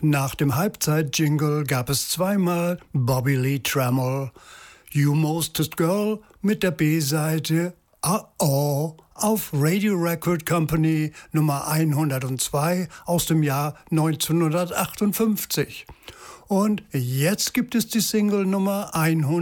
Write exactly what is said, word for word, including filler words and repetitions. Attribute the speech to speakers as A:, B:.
A: Nach dem Halbzeit-Jingle gab es zweimal Bobby Lee Trammell, You Mostest Girl mit der B-Seite Uh Oh auf Radio Record Company Nummer hundertzwei aus dem Jahr neunzehnhundertachtundfünfzig. Und jetzt gibt es die Single Nummer